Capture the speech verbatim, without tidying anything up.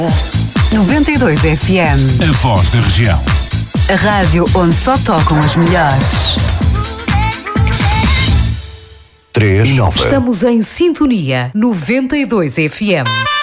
noventa e dois F M. A voz da região. A rádio onde só tocam as melhores. três e nove. Estamos em sintonia noventa e dois F M.